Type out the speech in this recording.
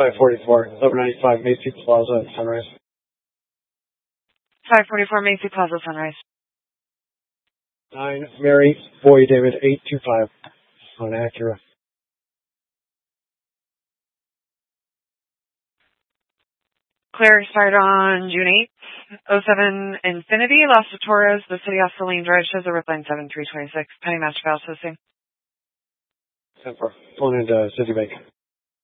544, 1195 Macy Plaza, Sunrise. 544 Macy Plaza, Sunrise. 9 Mary Boy David 825 on Acura. Clear expired on June 8th. 07 Infinity, Las Torres, the City of Saline Drive, shows a Ripline 7326. Penny Match File System. 10-4. Going into Citibank.